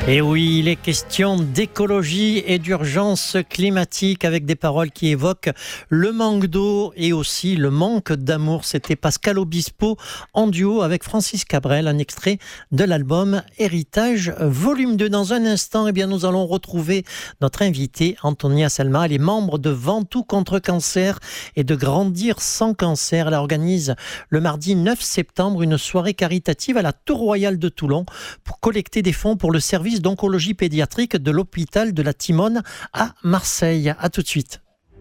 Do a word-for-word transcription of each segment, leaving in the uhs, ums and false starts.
Et oui, il est question d'écologie et d'urgence climatique avec des paroles qui évoquent le manque d'eau et aussi le manque d'amour. C'était Pascal Obispo en duo avec Francis Cabrel, un extrait de l'album Héritage Volume deux. Dans un instant, eh bien, nous allons retrouver notre invitée Antonia Selma. Elle est membre de Ventoux contre cancer et de Grandir sans cancer. Elle organise le mardi neuf septembre une soirée caritative à la Tour Royale de Toulon pour collecter des fonds pour le service d'oncologie pédiatrique de l'hôpital de la Timone à Marseille. À tout de suite.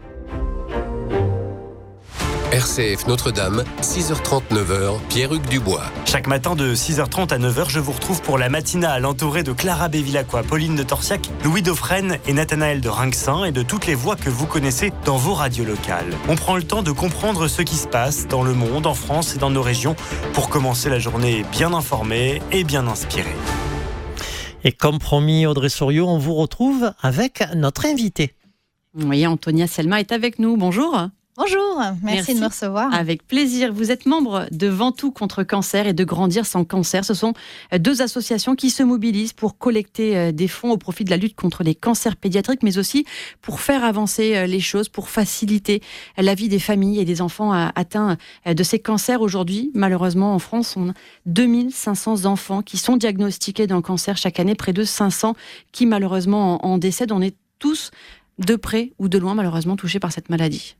R C F Notre-Dame, six heures trente, neuf heures, Pierre-Hugues Dubois. Chaque matin de six heures trente à neuf heures, je vous retrouve pour la matinale entourée de Clara Bévilacqua, Pauline de Torsiac, Louis Dauphren et Nathanaël de Rinxin et de toutes les voix que vous connaissez dans vos radios locales. On prend le temps de comprendre ce qui se passe dans le monde, en France et dans nos régions pour commencer la journée bien informée et bien inspirée. Et comme promis, Audrey Souriau, on vous retrouve avec notre invitée. Oui, Antonia Selma est avec nous. Bonjour. Bonjour, merci, merci de me recevoir. Avec plaisir. Vous êtes membre de Ventoux contre cancer et de Grandir sans cancer. Ce sont deux associations qui se mobilisent pour collecter des fonds au profit de la lutte contre les cancers pédiatriques, mais aussi pour faire avancer les choses, pour faciliter la vie des familles et des enfants atteints de ces cancers. Aujourd'hui, malheureusement, en France, on a deux mille cinq cents enfants qui sont diagnostiqués d'un cancer chaque année, près de cinq cents qui malheureusement en décèdent. On est tous, de près ou de loin, malheureusement touchés par cette maladie.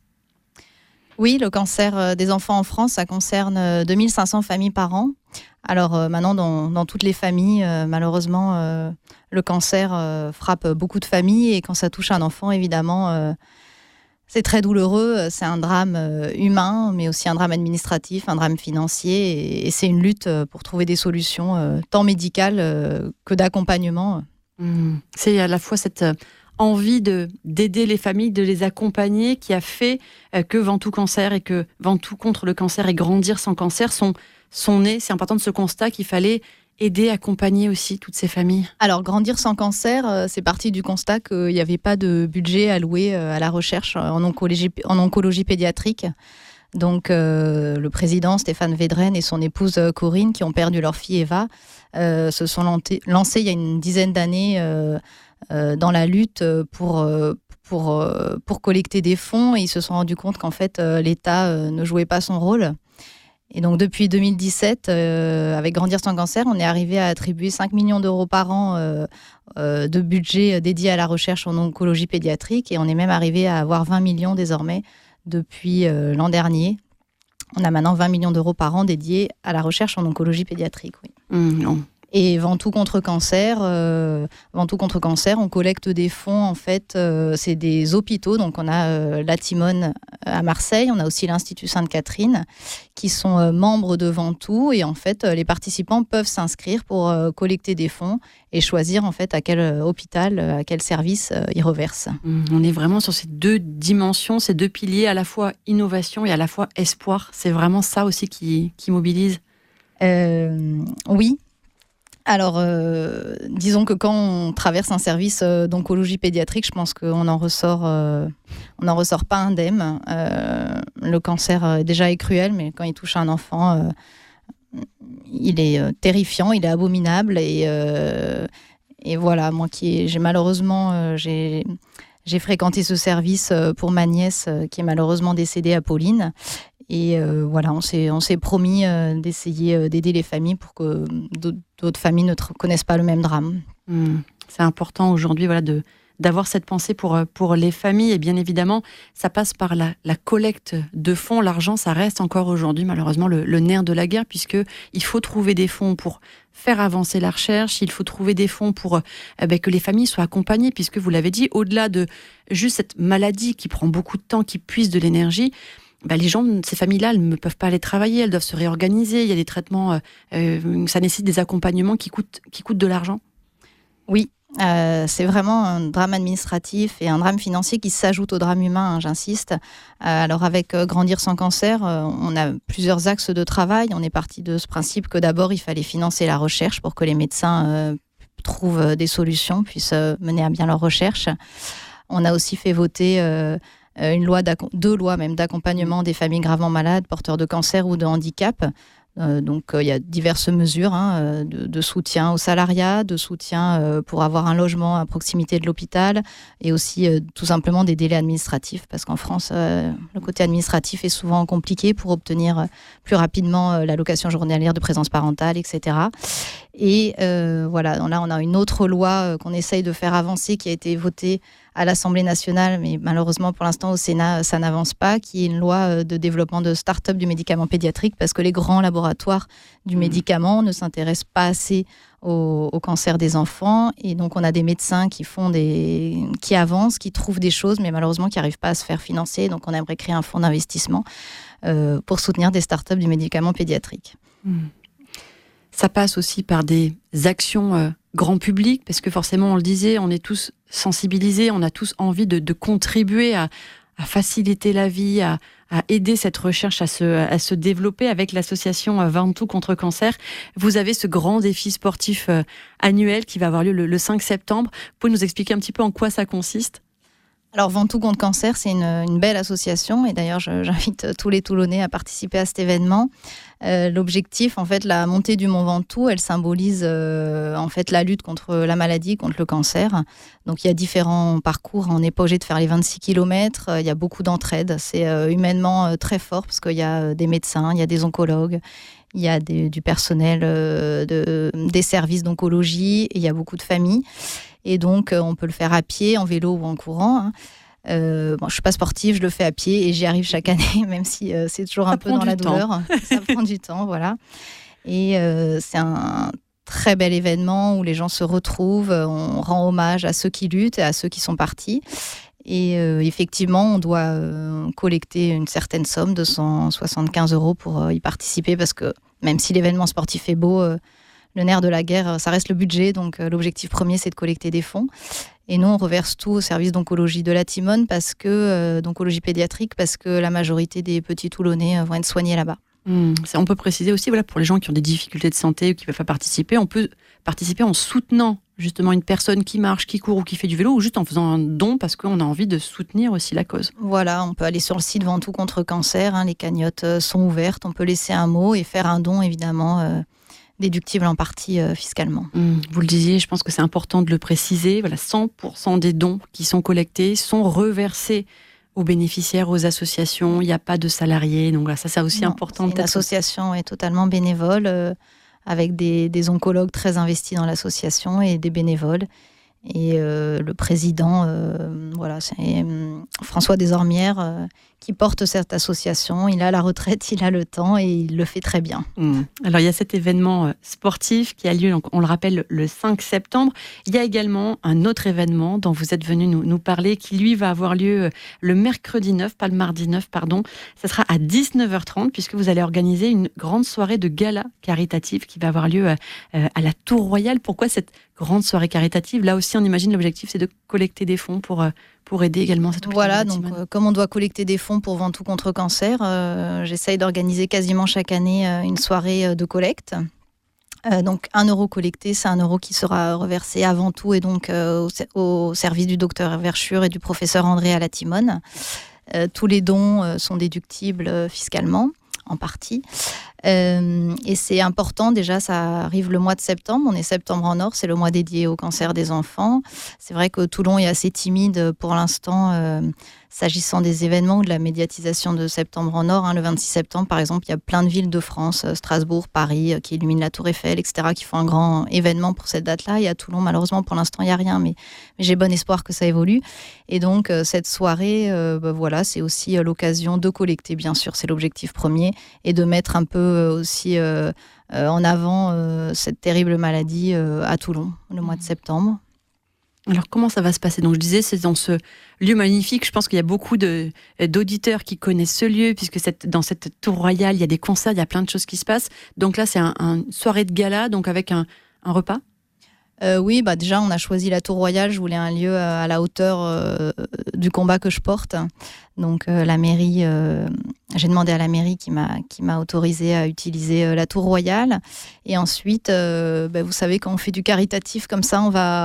Oui, le cancer des enfants en France, ça concerne deux mille cinq cents familles par an. Alors euh, maintenant, dans, dans toutes les familles, euh, malheureusement, euh, le cancer euh, frappe beaucoup de familles. Et quand ça touche un enfant, évidemment, euh, c'est très douloureux. C'est un drame euh, humain, mais aussi un drame administratif, un drame financier. Et, et c'est une lutte pour trouver des solutions, euh, tant médicales euh, que d'accompagnement. Mmh. C'est à la fois cette envie de, d'aider les familles, de les accompagner, qui a fait euh, que Ventoux Cancer et que Ventoux contre le cancer et Grandir sans cancer sont, sont nés. C'est important de ce constat qu'il fallait aider, accompagner aussi toutes ces familles. Alors, Grandir sans cancer, euh, c'est parti du constat qu'il n'y avait pas de budget alloué euh, à la recherche en oncologie, en oncologie pédiatrique. Donc, euh, le président Stéphane Védrenne et son épouse euh, Corinne, qui ont perdu leur fille Eva, euh, se sont lantés, lancés il y a une dizaine d'années euh, euh, dans la lutte pour, euh, pour, euh, pour collecter des fonds. Et ils se sont rendus compte qu'en fait, euh, l'État euh, ne jouait pas son rôle. Et donc, depuis deux mille dix-sept, euh, avec Grandir sans cancer, on est arrivé à attribuer cinq millions d'euros par an euh, euh, de budget dédié à la recherche en oncologie pédiatrique. Et on est même arrivé à avoir vingt millions désormais depuis euh, l'an dernier. On a maintenant vingt millions d'euros par an dédiés à la recherche en oncologie pédiatrique. Oui. Mmh, non. Et Ventoux contre cancer, euh, Ventoux contre cancer, on collecte des fonds, en fait, euh, c'est des hôpitaux. Donc on a euh, la Timone à Marseille, on a aussi l'Institut Sainte-Catherine, qui sont euh, membres de Ventoux. Et en fait, euh, les participants peuvent s'inscrire pour euh, collecter des fonds et choisir en fait à quel euh, hôpital, à quel service euh, ils reversent. Mmh, on est vraiment sur ces deux dimensions, ces deux piliers, à la fois innovation et à la fois espoir. C'est vraiment ça aussi qui, qui mobilise. Euh, oui. Alors, euh, disons que quand on traverse un service euh, d'oncologie pédiatrique, je pense qu'on en ressort, euh, on n'en ressort pas indemne. Euh, le cancer est déjà est cruel, mais quand il touche un enfant, euh, il est euh, terrifiant, il est abominable. Et, euh, et voilà, moi qui ai, j'ai malheureusement, euh, j'ai, j'ai fréquenté ce service pour ma nièce euh, qui est malheureusement décédée à Pauline. Et euh, voilà, on s'est, on s'est promis euh, d'essayer euh, d'aider les familles pour que d'autres, d'autres familles ne tr- connaissent pas le même drame. Mmh. C'est important aujourd'hui voilà, de, d'avoir cette pensée pour, pour les familles. Et bien évidemment, ça passe par la, la collecte de fonds. L'argent, ça reste encore aujourd'hui, malheureusement, le, le nerf de la guerre, puisqu'il faut trouver des fonds pour faire avancer la recherche. Il faut trouver des fonds pour eh bien, que les familles soient accompagnées, puisque vous l'avez dit, au-delà de juste cette maladie qui prend beaucoup de temps, qui puise de l'énergie, bah, les gens, ces familles-là, elles ne peuvent pas aller travailler, elles doivent se réorganiser. Il y a des traitements, euh, euh, ça nécessite des accompagnements qui coûtent, qui coûtent de l'argent. Oui, euh, c'est vraiment un drame administratif et un drame financier qui s'ajoute au drame humain, hein, j'insiste. Euh, alors avec euh, Grandir sans cancer, euh, on a plusieurs axes de travail. On est parti de ce principe que d'abord, il fallait financer la recherche pour que les médecins euh, trouvent des solutions, puissent euh, mener à bien leur recherche. On a aussi fait voter... Euh, une loi, deux lois même d'accompagnement des familles gravement malades, porteurs de cancer ou de handicap. Euh, donc il euh, y a diverses mesures hein, de, de soutien au salariat, de soutien euh, pour avoir un logement à proximité de l'hôpital et aussi euh, tout simplement des délais administratifs parce qu'en France euh, le côté administratif est souvent compliqué pour obtenir plus rapidement euh, l'allocation journalière de présence parentale, et cetera. Et euh, voilà, là on a une autre loi euh, qu'on essaye de faire avancer qui a été votée à l'Assemblée nationale, mais malheureusement pour l'instant au Sénat ça n'avance pas, qui est une loi de développement de start-up du médicament pédiatrique parce que les grands laboratoires du mmh. médicament ne s'intéressent pas assez au, au cancer des enfants et donc on a des médecins qui font des, qui avancent, qui trouvent des choses mais malheureusement qui n'arrivent pas à se faire financer, donc on aimerait créer un fonds d'investissement euh, pour soutenir des start-up du médicament pédiatrique. Mmh. Ça passe aussi par des actions euh, grand public, parce que forcément, on le disait, on est tous sensibilisés, on a tous envie de, de contribuer à, à faciliter la vie, à, à aider cette recherche à se, à se développer avec l'association Ventoux contre cancer. Vous avez ce grand défi sportif euh, annuel qui va avoir lieu le, le cinq septembre. Vous pouvez nous expliquer un petit peu en quoi ça consiste ? Alors Ventoux contre cancer, c'est une, une belle association et d'ailleurs je, j'invite tous les Toulonnais à participer à cet événement. Euh, l'objectif, en fait, la montée du Mont Ventoux, elle symbolise euh, en fait la lutte contre la maladie, contre le cancer. Donc il y a différents parcours, on n'est pas obligé de faire les vingt-six kilomètres, il y a beaucoup d'entraide, c'est euh, humainement euh, très fort parce qu'il y a euh, des médecins, il y a des oncologues, il y a des, du personnel euh, de, des services d'oncologie et il y a beaucoup de familles. Et donc, euh, on peut le faire à pied, en vélo ou en courant. Hein. Euh, bon, je ne suis pas sportive, je le fais à pied et j'y arrive chaque année, même si euh, c'est toujours ça un peu dans la temps. douleur. Ça prend du temps, voilà. Et euh, c'est un très bel événement où les gens se retrouvent, on rend hommage à ceux qui luttent et à ceux qui sont partis. Et euh, effectivement, on doit euh, collecter une certaine somme, deux cent soixante-quinze euros pour euh, y participer, parce que même si l'événement sportif est beau, euh, le nerf de la guerre, ça reste le budget. Donc euh, l'objectif premier, c'est de collecter des fonds. Et nous, on reverse tout au service d'oncologie de la Timone, parce que, euh, d'oncologie pédiatrique, parce que la majorité des petits Toulonnais euh, vont être soignés là-bas. Mmh, on peut préciser aussi, voilà, pour les gens qui ont des difficultés de santé ou qui ne peuvent pas participer, on peut participer en soutenant justement une personne qui marche, qui court ou qui fait du vélo, ou juste en faisant un don parce qu'on a envie de soutenir aussi la cause. Voilà, on peut aller sur le site Ventoux contre cancer, hein, les cagnottes euh, sont ouvertes, on peut laisser un mot et faire un don évidemment euh, déductible en partie euh, fiscalement. Mmh, vous le disiez, je pense que c'est important de le préciser, voilà, cent pour cent des dons qui sont collectés sont reversés aux bénéficiaires, aux associations, il n'y a pas de salariés, donc là, ça c'est aussi non, important. C'est une association est totalement bénévole, euh, avec des, des oncologues très investis dans l'association et des bénévoles. Et euh, le président, euh, voilà, c'est euh, François Desormières euh, qui porte cette association. Il a la retraite, il a le temps et il le fait très bien. Mmh. Alors il y a cet événement sportif qui a lieu, donc, on le rappelle, le cinq septembre. Il y a également un autre événement dont vous êtes venu nous, nous parler, qui lui va avoir lieu le mercredi neuf, pas le mardi neuf, pardon. Ça sera à dix-neuf heures trente, puisque vous allez organiser une grande soirée de gala caritative qui va avoir lieu à, à la Tour Royale. Pourquoi cette grande soirée caritative? Là aussi, on imagine l'objectif, c'est de collecter des fonds pour, pour aider également cette hôpital. Voilà, donc euh, comme on doit collecter des fonds pour Ventoux contre cancer, euh, j'essaye d'organiser quasiment chaque année euh, une soirée euh, de collecte. Euh, donc un euro collecté, c'est un euro qui sera reversé à Ventoux et donc euh, au, au service du docteur Verschure et du professeur André à la Timone. Euh, tous les dons euh, sont déductibles euh, fiscalement, en partie. Euh, et c'est important, déjà ça arrive le mois de septembre, on est septembre en or, c'est le mois dédié au cancer des enfants. C'est vrai que Toulon est assez timide pour l'instant euh, s'agissant des événements ou de la médiatisation de septembre en or, hein. Le vingt-six septembre par exemple, il y a plein de villes de France, Strasbourg, Paris, qui illuminent la Tour Eiffel, et cetera, qui font un grand événement pour cette date-là. Et à Toulon, malheureusement pour l'instant il n'y a rien, mais, mais j'ai bon espoir que ça évolue. Et donc euh, cette soirée, euh, bah, voilà, c'est aussi euh, l'occasion de collecter, bien sûr, c'est l'objectif premier, et de mettre un peu aussi euh, euh, en avant euh, cette terrible maladie euh, à Toulon, le mois de septembre. Alors comment ça va se passer? Donc je disais, c'est dans ce lieu magnifique, je pense qu'il y a beaucoup de, d'auditeurs qui connaissent ce lieu, puisque cette, dans cette Tour Royale, il y a des concerts, il y a plein de choses qui se passent. Donc là, c'est un, un soirée de gala, donc avec un, un repas. Euh, oui, bah déjà, on a choisi la Tour Royale. Je voulais un lieu à la hauteur euh, du combat que je porte. Donc, euh, la mairie, euh, j'ai demandé à la mairie qui m'a, qui m'a autorisé à utiliser euh, la Tour Royale. Et ensuite, euh, bah, vous savez, quand on fait du caritatif comme ça, on va,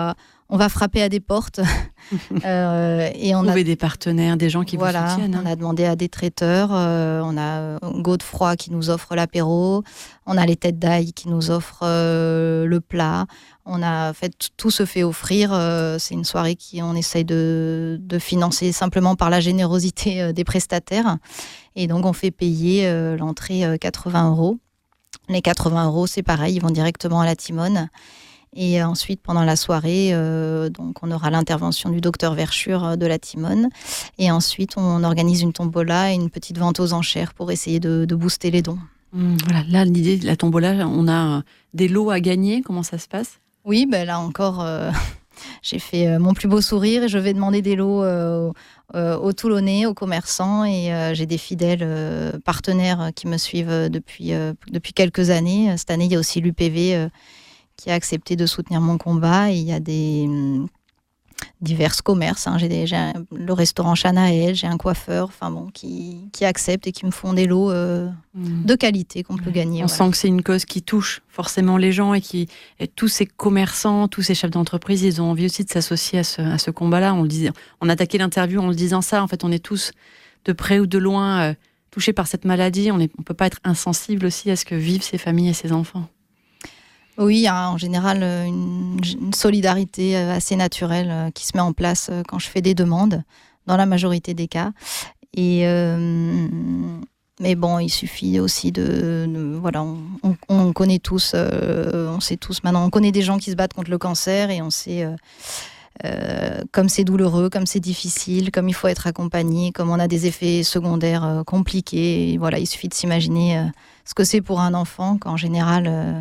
on va frapper à des portes. euh, et on Trouver a des partenaires, des gens qui voilà, vous soutiennent. Hein. On a demandé à des traiteurs. Euh, on a Godefroy qui nous offre l'apéro. On a les têtes d'ail qui nous offrent euh, le plat. On a en fait tout se fait offrir. Euh, c'est une soirée qui on essaye de, de financer simplement par la générosité euh, des prestataires. Et donc on fait payer euh, l'entrée euh, quatre-vingts euros. Les quatre-vingts euros, c'est pareil, ils vont directement à la Timone. Et ensuite, pendant la soirée, euh, donc on aura l'intervention du docteur Verschure de la Timone. Et ensuite, on organise une tombola et une petite vente aux enchères pour essayer de, de booster les dons. Mmh, voilà, là, l'idée de la tombola, on a des lots à gagner. Comment ça se passe ? Oui, ben là encore, euh, j'ai fait euh, mon plus beau sourire et je vais demander des lots euh, euh, aux Toulonnais, aux commerçants. Et euh, j'ai des fidèles euh, partenaires qui me suivent depuis, euh, depuis quelques années. Cette année, il y a aussi l'U P V euh, qui a accepté de soutenir mon combat. Et il y a des hum, divers commerces. Hein. J'ai, des, j'ai un, le restaurant Chanaël, j'ai un coiffeur, enfin bon, qui, qui acceptent et qui me font des lots euh, mmh. de qualité qu'on peut gagner. On voilà. sent que c'est une cause qui touche forcément les gens et qui et tous ces commerçants, tous ces chefs d'entreprise, ils ont envie aussi de s'associer à ce, à ce combat-là. On le disait, on attaquait l'interview en le disant ça. En fait, on est tous de près ou de loin euh, touchés par cette maladie. On ne on peut pas être insensible aussi à ce que vivent ces familles et ces enfants. Oui, il y a en général une, une solidarité assez naturelle qui se met en place quand je fais des demandes, dans la majorité des cas. Et euh, mais bon, il suffit aussi de, de voilà, on, on, on connaît tous, euh, on sait tous maintenant, on connaît des gens qui se battent contre le cancer et on sait euh, euh, comme c'est douloureux, comme c'est difficile, comme il faut être accompagné, comme on a des effets secondaires euh, compliqués. Et voilà, il suffit de s'imaginer euh, ce que c'est pour un enfant qu'en général euh,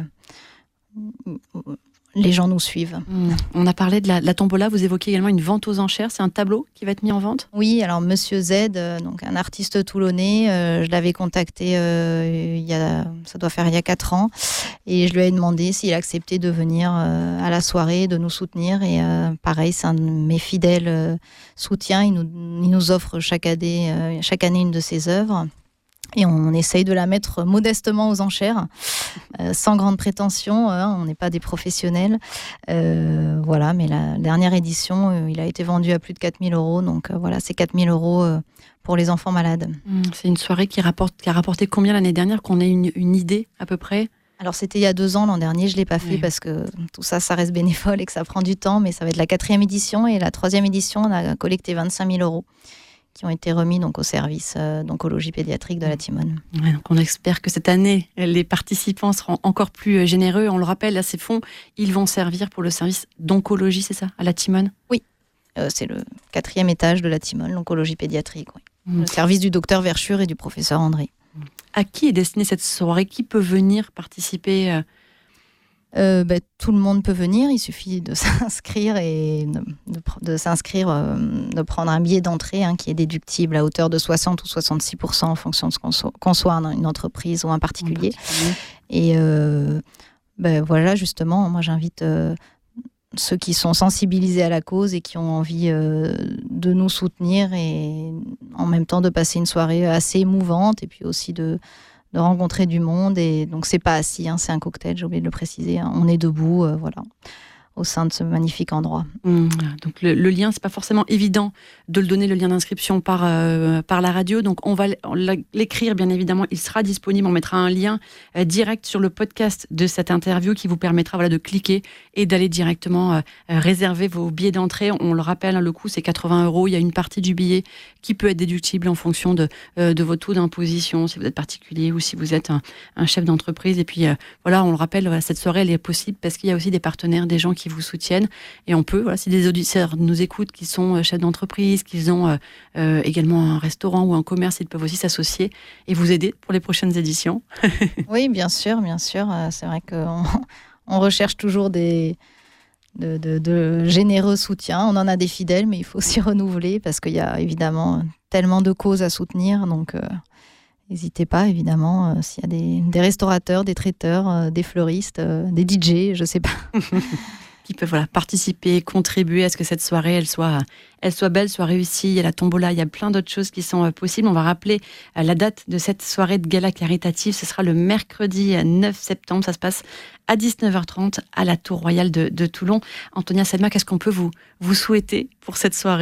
les gens nous suivent. Mmh. On a parlé de la, de la tombola, vous évoquez également une vente aux enchères, c'est un tableau qui va être mis en vente ? Oui, alors Monsieur Z, euh, donc un artiste toulonnais, euh, je l'avais contacté euh, il y a, ça doit faire il y a quatre ans, et je lui ai demandé s'il acceptait de venir euh, à la soirée, de nous soutenir, et euh, pareil, c'est un de mes fidèles euh, soutiens, il nous, il nous offre chaque année, euh, chaque année une de ses œuvres. Et on essaye de la mettre modestement aux enchères, euh, sans grande prétention. Hein, on n'est pas des professionnels. Euh, voilà, mais la dernière édition, euh, il a été vendu à plus de quatre mille euros. Donc euh, voilà, c'est quatre mille euros euh, pour les enfants malades. Mmh, c'est une soirée qui, rapporte, qui a rapporté combien l'année dernière, qu'on ait une, une idée à peu près ? Alors c'était il y a deux ans, l'an dernier, je ne l'ai pas fait oui. parce que tout ça, ça reste bénévole et que ça prend du temps. Mais ça va être la quatrième édition. Et la troisième édition, on a collecté vingt-cinq mille euros. Qui ont été remis donc, au service euh, d'oncologie pédiatrique de la Timone. Ouais, donc on espère que cette année, les participants seront encore plus généreux. On le rappelle, là, ces fonds, ils vont servir pour le service d'oncologie, c'est ça, à la Timone ? Oui, euh, c'est le quatrième étage de la Timone, l'oncologie pédiatrique. Oui. Mmh. Le service du docteur Verschure et du professeur André. À qui est destinée cette soirée ? Qui peut venir participer euh... Euh, ben, tout le monde peut venir, il suffit de s'inscrire et de, de, de s'inscrire, euh, de prendre un billet d'entrée hein, qui est déductible à hauteur de soixante ou soixante-six pour cent en fonction de ce qu'on soit, qu'on soit une entreprise ou un particulier. particulier. Et euh, ben, voilà, justement, moi j'invite euh, ceux qui sont sensibilisés à la cause et qui ont envie euh, de nous soutenir et en même temps de passer une soirée assez émouvante et puis aussi de de rencontrer du monde. Et donc, c'est pas assis, hein, c'est un cocktail, j'ai oublié de le préciser. Hein. On est debout, euh, voilà, au sein de ce magnifique endroit. Mmh, donc, le, le lien, c'est pas forcément évident de le donner, le lien d'inscription par, euh, par la radio. Donc, on va l'écrire, bien évidemment. Il sera disponible. On mettra un lien euh, direct sur le podcast de cette interview qui vous permettra voilà, de cliquer et d'aller directement euh, réserver vos billets d'entrée. On le rappelle, hein, le coût, c'est quatre-vingts euros. Il y a une partie du billet qui peut être déductible en fonction de, euh, de vos taux d'imposition, si vous êtes particulier ou si vous êtes un, un chef d'entreprise. Et puis, euh, voilà, on le rappelle, voilà, cette soirée, elle est possible parce qu'il y a aussi des partenaires, des gens qui vous soutiennent. Et on peut, voilà, si des auditeurs nous écoutent, qui sont euh, chefs d'entreprise, qu'ils ont euh, euh, également un restaurant ou un commerce, ils peuvent aussi s'associer et vous aider pour les prochaines éditions. Oui, bien sûr, bien sûr. Euh, c'est vrai qu'on on recherche toujours des... De, de, de généreux soutiens. On en a des fidèles, mais il faut aussi renouveler parce qu'il y a évidemment tellement de causes à soutenir. Donc, euh, n'hésitez pas, évidemment, euh, s'il y a des, des restaurateurs, des traiteurs, euh, des fleuristes, euh, des D J, je ne sais pas. qui peuvent voilà, participer, contribuer à ce que cette soirée, elle soit, elle soit belle, soit réussie. Il y a la tombola, il y a plein d'autres choses qui sont possibles. On va rappeler la date de cette soirée de gala caritative. Ce sera le mercredi neuf septembre. Ça se passe à dix-neuf heures trente à la Tour Royale de, de Toulon. Antonia Selma, qu'est-ce qu'on peut vous, vous souhaiter pour cette soirée ?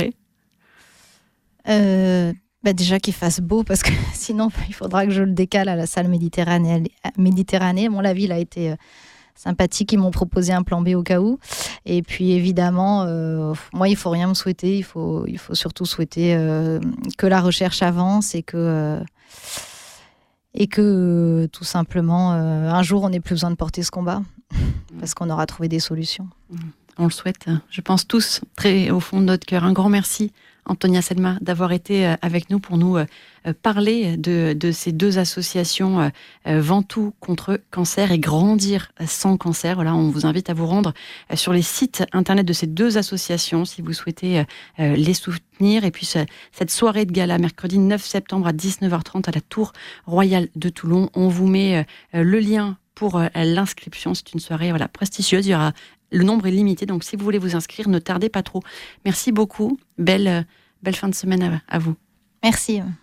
euh, bah Déjà qu'il fasse beau, parce que sinon, il faudra que je le décale à la salle Méditerranée. Méditerranée. Bon, la ville a été sympathique. Ils m'ont proposé un plan B au cas où. Et puis, évidemment, euh, moi, il ne faut rien me souhaiter. Il faut, il faut surtout souhaiter euh, que la recherche avance et que... Euh, Et que, euh, tout simplement, euh, un jour, on n'ait plus besoin de porter ce combat, parce qu'on aura trouvé des solutions. On le souhaite, je pense tous, très au fond de notre cœur. Un grand merci, Antonia Selma, d'avoir été avec nous pour nous parler de, de ces deux associations, Ventoux contre cancer et Grandir sans cancer. Voilà, on vous invite à vous rendre sur les sites internet de ces deux associations si vous souhaitez les soutenir. Et puis cette soirée de gala, mercredi neuf septembre à dix-neuf heures trente à la Tour Royale de Toulon. On vous met le lien pour l'inscription. C'est une soirée voilà, prestigieuse. Il y aura, le nombre est limité, donc si vous voulez vous inscrire, ne tardez pas trop. Merci beaucoup. Belle, belle fin de semaine à, à vous. Merci.